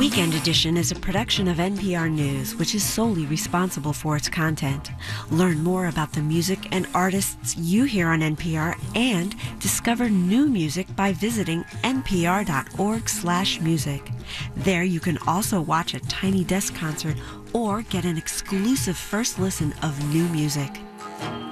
Weekend Edition is a production of NPR News, which is solely responsible for its content. Learn more about the music and artists you hear on NPR and discover new music by visiting npr.org/music. There you can also watch a Tiny Desk concert or get an exclusive first listen of new music.